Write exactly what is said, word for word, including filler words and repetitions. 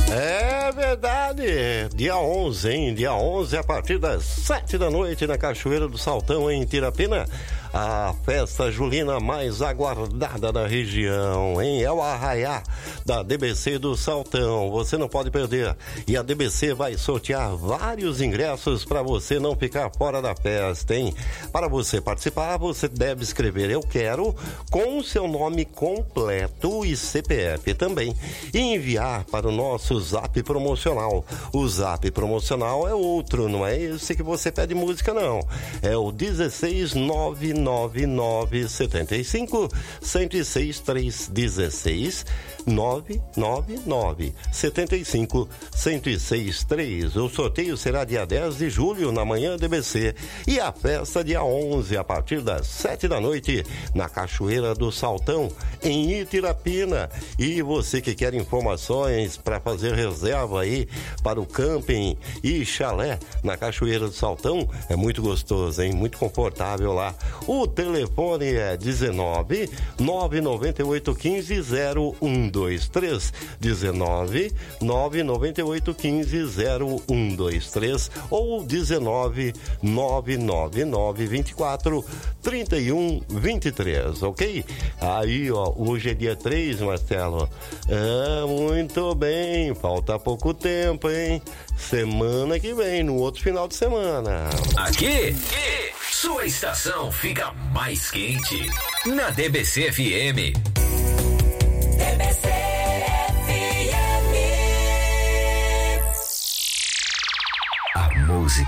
É verdade, dia onze, hein? Dia onze, a partir das sete da noite, na Cachoeira do Saltão, em Tirapina, a festa julina mais aguardada da região, hein? É o arraiá da D B C do Saltão, você não pode perder. E a D B C vai sortear vários ingressos para você não ficar fora da festa, hein? Para você participar, você deve escrever "eu quero" com o seu nome completo e C P F também, e enviar para o nosso Zap promocional. O Zap promocional é outro, não é esse que você pede música, não. É o dezesseis nove nove nove sete cinco um zero seis três. dezesseis nove nove nove sete cinco um zero seis três. O sorteio será dia dez de julho, na manhã D B C, e a festa dia onze, a partir das sete da noite, na Cachoeira do Saltão, em Itirapina. E você que quer informações para fazer reserva aí para o camping e chalé na Cachoeira do Saltão, é muito gostoso, hein? Muito confortável lá. O telefone é dezenove nove nove oito um cinco zero um dois três, dezenove nove nove oito um cinco zero um dois três ou dezenove nove nove nove vinte e quatro trinta e um vinte e três, ok? Aí, ó, hoje é dia três, Marcelo. Ah, muito bem, falta pouco tempo, hein? Semana que vem, no outro final de semana. Aqui, aqui, sua estação fica mais quente. Na D B C F M.